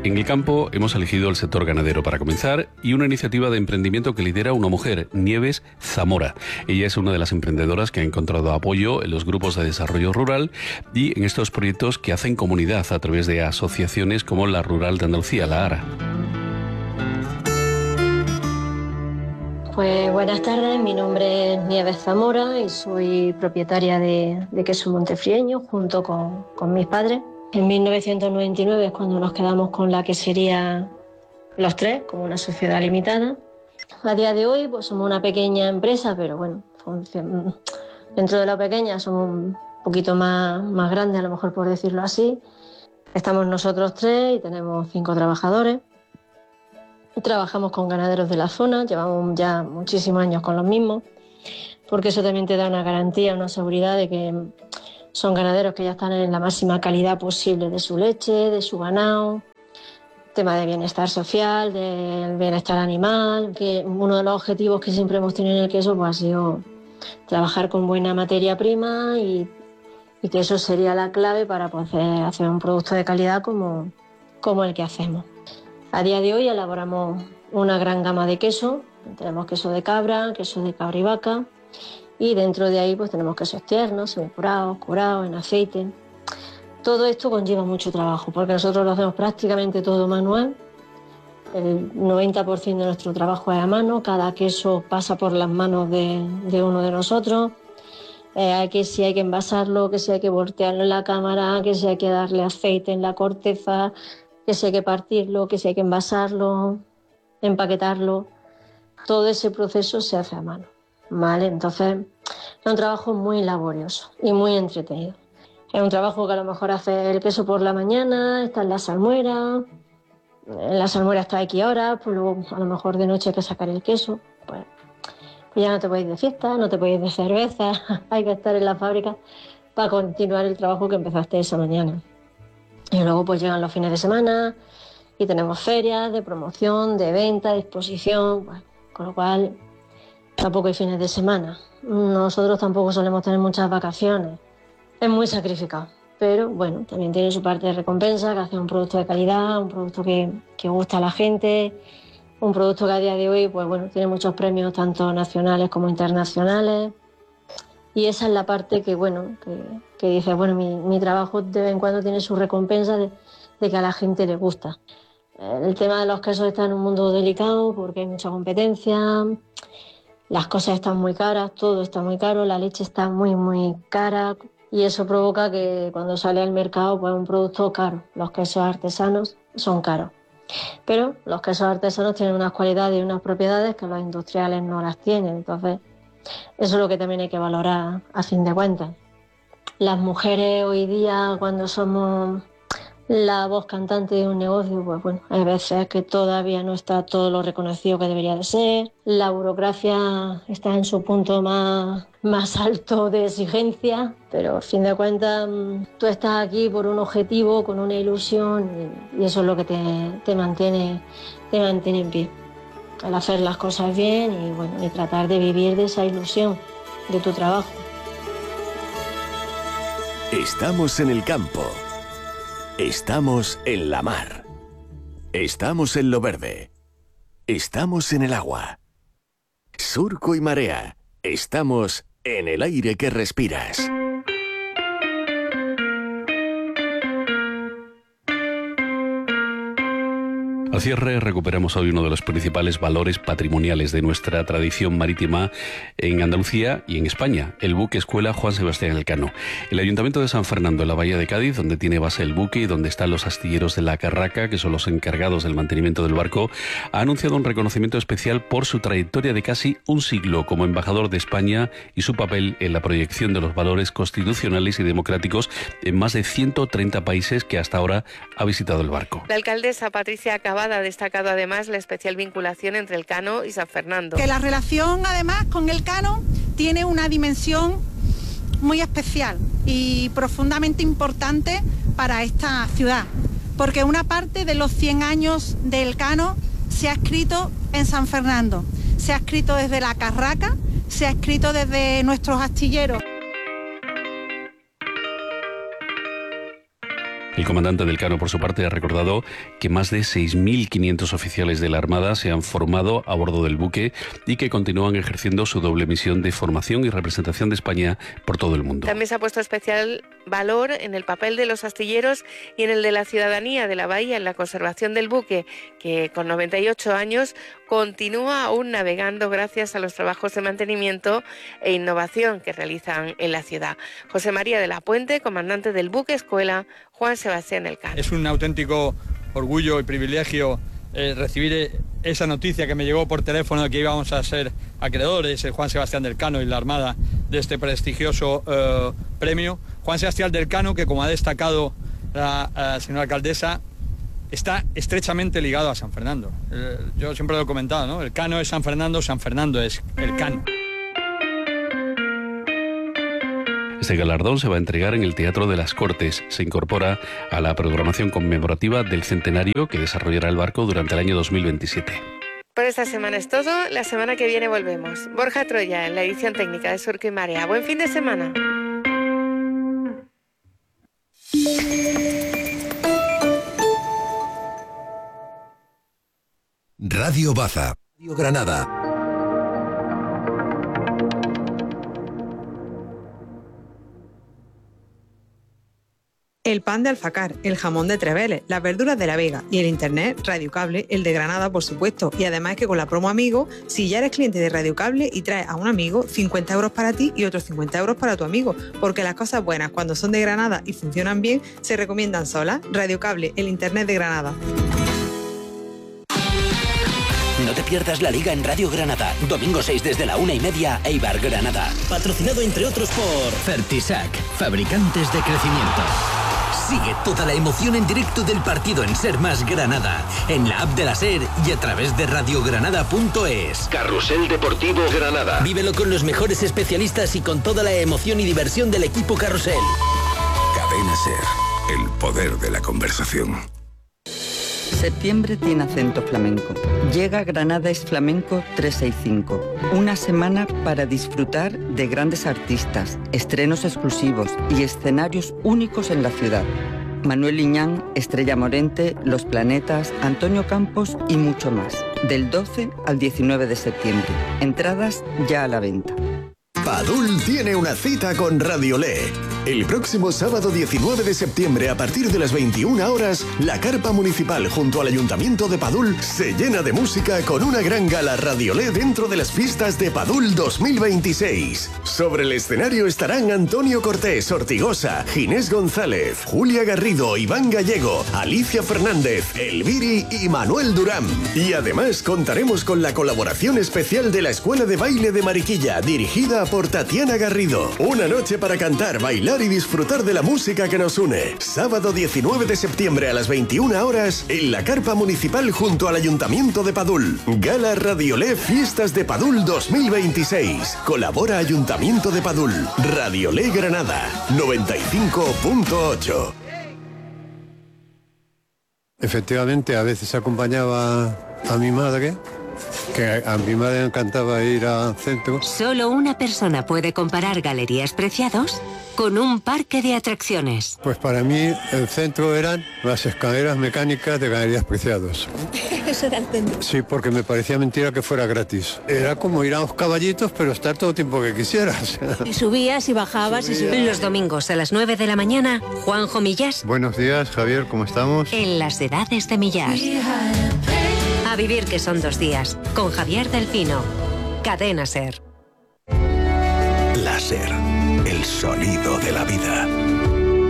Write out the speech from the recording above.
En el campo hemos elegido el sector ganadero para comenzar y una iniciativa de emprendimiento que lidera una mujer, Nieves Zamora. Ella es una de las emprendedoras que ha encontrado apoyo en los grupos de desarrollo rural y en estos proyectos que hacen comunidad a través de asociaciones como la Rural de Andalucía, la ARA. Pues buenas tardes, mi nombre es Nieves Zamora y soy propietaria de Queso Montefrieño junto con mis padres. En 1999 es cuando nos quedamos con la quesería los tres, como una sociedad limitada. A día de hoy pues somos una pequeña empresa, pero bueno, dentro de lo pequeña somos un poquito más grandes, a lo mejor por decirlo así. Estamos nosotros tres y tenemos 5 trabajadores. Trabajamos con ganaderos de la zona, llevamos ya muchísimos años con los mismos, porque eso también te da una garantía, una seguridad de que son ganaderos que ya están en la máxima calidad posible de su leche, de su ganado, tema de bienestar social, del bienestar animal, que uno de los objetivos que siempre hemos tenido en el queso pues, ha sido trabajar con buena materia prima y que eso sería la clave para poder hacer un producto de calidad como el que hacemos. A día de hoy elaboramos una gran gama de queso. Tenemos queso de cabra y vaca, y dentro de ahí pues tenemos quesos tiernos, semicurados, curados, en aceite. Todo esto conlleva mucho trabajo porque nosotros lo hacemos prácticamente todo manual. El 90% de nuestro trabajo es a mano, cada queso pasa por las manos de uno de nosotros. Que si hay que envasarlo, que si hay que voltearlo en la cámara, que si hay que darle aceite en la corteza, que si hay que partirlo, que si hay que envasarlo, empaquetarlo. Todo ese proceso se hace a mano, ¿vale? Entonces es un trabajo muy laborioso y muy entretenido. Es un trabajo que a lo mejor hace el queso por la mañana, está en la salmuera, en la salmuera está X horas, pues luego a lo mejor de noche hay que sacar el queso, pues ya no te puedes ir de fiesta, no te puedes ir de cerveza, hay que estar en la fábrica para continuar el trabajo que empezaste esa mañana. Y luego pues llegan los fines de semana y tenemos ferias de promoción, de venta, de exposición, bueno, con lo cual tampoco hay fines de semana. Nosotros tampoco solemos tener muchas vacaciones. Es muy sacrificado, pero bueno, también tiene su parte de recompensa, que hace un producto de calidad, un producto que gusta a la gente, un producto que a día de hoy pues bueno, tiene muchos premios tanto nacionales como internacionales. Y esa es la parte que, bueno, que dice, bueno, mi trabajo de vez en cuando tiene su recompensa de que a la gente le gusta. El tema de los quesos está en un mundo delicado porque hay mucha competencia, las cosas están muy caras, todo está muy caro, la leche está muy, muy cara y eso provoca que cuando sale al mercado pues es un producto caro. Los quesos artesanos son caros. Pero los quesos artesanos tienen unas cualidades y unas propiedades que los industriales no las tienen, entonces eso es lo que también hay que valorar a fin de cuentas. Las mujeres hoy día, cuando somos la voz cantante de un negocio, pues bueno, hay veces que todavía no está todo lo reconocido que debería de ser. La burocracia está en su punto más alto de exigencia, pero a fin de cuentas tú estás aquí por un objetivo, con una ilusión y eso es lo que te mantiene en pie. El hacer las cosas bien y, bueno, y tratar de vivir de esa ilusión de tu trabajo. Estamos en el campo. Estamos en la mar. Estamos en lo verde. Estamos en el agua. Surco y marea. Estamos en el aire que respiras. Al cierre recuperamos hoy uno de los principales valores patrimoniales de nuestra tradición marítima en Andalucía y en España, el buque escuela Juan Sebastián Elcano. El Ayuntamiento de San Fernando, en la Bahía de Cádiz, donde tiene base el buque y donde están los astilleros de la Carraca, que son los encargados del mantenimiento del barco, ha anunciado un reconocimiento especial por su trayectoria de casi un siglo como embajador de España y su papel en la proyección de los valores constitucionales y democráticos en más de 130 países que hasta ahora ha visitado el barco. La alcaldesa Patricia Cabada ha destacado además la especial vinculación entre Elcano y San Fernando. Que la relación además con Elcano tiene una dimensión muy especial y profundamente importante para esta ciudad, porque una parte de los 100 años de Elcano se ha escrito en San Fernando, se ha escrito desde la Carraca, se ha escrito desde nuestros astilleros. El comandante del Cano, por su parte, ha recordado que más de 6.500 oficiales de la Armada se han formado a bordo del buque y que continúan ejerciendo su doble misión de formación y representación de España por todo el mundo. También se ha puesto especial valor en el papel de los astilleros y en el de la ciudadanía de la bahía en la conservación del buque, que con 98 años continúa aún navegando gracias a los trabajos de mantenimiento e innovación que realizan en la ciudad. José María de la Puente, comandante del buque escuela Juan Sebastián Elcano. Es un auténtico orgullo y privilegio recibir esa noticia que me llegó por teléfono de que íbamos a ser acreedores, el Juan Sebastián Elcano y la Armada, de este prestigioso premio. Juan Sebastián Elcano, que como ha destacado la señora alcaldesa, está estrechamente ligado a San Fernando. Yo siempre lo he comentado, ¿no? El Cano es San Fernando es el Cano. Este galardón se va a entregar en el Teatro de las Cortes. Se incorpora a la programación conmemorativa del centenario que desarrollará el barco durante el año 2027. Por esta semana es todo. La semana que viene volvemos. Borja Troya en la edición técnica de Surco y Marea. Buen fin de semana. Radio Baza, Radio Granada. El pan de Alfacar, el jamón de Treveles, las verduras de La Vega y el internet Radio Cable, el de Granada, por supuesto. Y además es que con la promo Amigo, si ya eres cliente de Radio Cable y traes a un amigo, 50 euros para ti y otros 50 euros para tu amigo. Porque las cosas buenas, cuando son de Granada y funcionan bien, se recomiendan solas. Radio Cable, el internet de Granada. No te pierdas la Liga en Radio Granada. Domingo 6 desde la 1:30, Eibar Granada. Patrocinado entre otros por Fertisac, fabricantes de crecimiento. Sigue toda la emoción en directo del partido en Ser Más Granada, en la app de la SER y a través de radiogranada.es. Carrusel Deportivo Granada. Vívelo con los mejores especialistas y con toda la emoción y diversión del equipo Carrusel. Cadena SER, el poder de la conversación. Septiembre tiene acento flamenco. Llega Granada es Flamenco 365. Una semana para disfrutar de grandes artistas, estrenos exclusivos y escenarios únicos en la ciudad. Manuel Liñán, Estrella Morente, Los Planetas, Antonio Campos y mucho más. Del 12 al 19 de septiembre. Entradas ya a la venta. Padul tiene una cita con Radiolé. El próximo sábado 19 de septiembre, a partir de las 21 horas, la carpa municipal junto al Ayuntamiento de Padul se llena de música con una gran gala Radiolé dentro de las fiestas de Padul 2026. Sobre el escenario estarán Antonio Cortés, Ortigosa, Ginés González, Julia Garrido, Iván Gallego, Alicia Fernández, Elviri y Manuel Durán. Y además contaremos con la colaboración especial de la Escuela de Baile de Mariquilla, dirigida por Tatiana Garrido. Una noche para cantar, bailar y disfrutar de la música que nos une. Sábado 19 de septiembre a las 21 horas en la carpa municipal junto al Ayuntamiento de Padul. Gala Radiolé Fiestas de Padul 2026. Colabora Ayuntamiento de Padul. Radiolé Granada 95.8. Efectivamente, a veces acompañaba a mi madre, que a mi madre le encantaba ir al centro. Solo una persona puede comparar Galerías Preciados con un parque de atracciones. Pues para mí el centro eran las escaleras mecánicas de Galerías Preciados. Eso era el centro. Sí, porque me parecía mentira que fuera gratis. Era como ir a los caballitos, pero estar todo el tiempo que quisieras. Y subías y bajabas y subías. Los domingos a las 9 de la mañana, Juanjo Millás. Buenos días, Javier, ¿cómo estamos? En las edades de Millás. A vivir que son 2 días, con Javier Delfino. Cadena SER. La SER, el sonido de la vida.